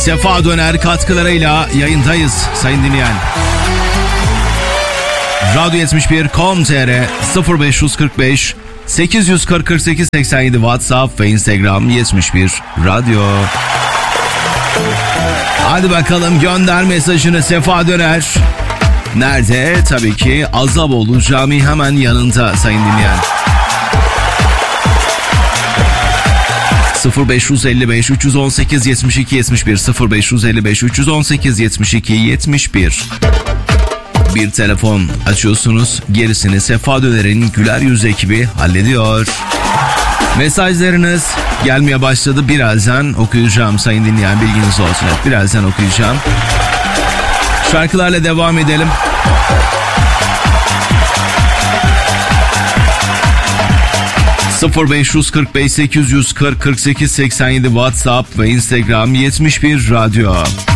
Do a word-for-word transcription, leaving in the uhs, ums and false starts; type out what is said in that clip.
Sefa Döner katkılarıyla yayındayız sayın dinleyen. Radyo yetmiş bir nokta com nokta tr sıfır beş kırk beş sekiz yüz kırk kırk sekiz seksen yedi WhatsApp ve Instagram yetmiş bir Radyo. Hadi bakalım, gönder mesajını Sefa Döner. Nerede? Tabii ki Azaboğlu Camii hemen yanında sayın dinleyen. sıfır beş elli beş üç on sekiz yetmiş iki yetmiş bir sıfır beş elli beş üç on sekiz yetmiş iki yetmiş bir. Bir telefon açıyorsunuz, gerisini Sefa Döner'in güler yüz ekibi hallediyor. Mesajlarınız gelmeye başladı, birazdan okuyacağım sayın dinleyen, bilginiz olsun. Evet, birazdan okuyacağım. Şarkılarla devam edelim. sıfır beş kırk beş sekiz yüz kırk kırk sekiz seksen yedi WhatsApp ve Instagram yetmiş bir Radyo.